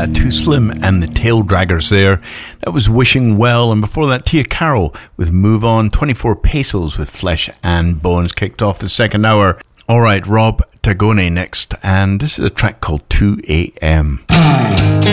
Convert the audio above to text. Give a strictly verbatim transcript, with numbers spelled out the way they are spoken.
uh, Too Slim and the Tail Draggers there. That was Wishing Well, and before that Tia Carroll with Move On. twenty-four Pesos with Flesh and Bones kicked off the second hour. Alright, Rob Tagone next, and this is a track called two a.m.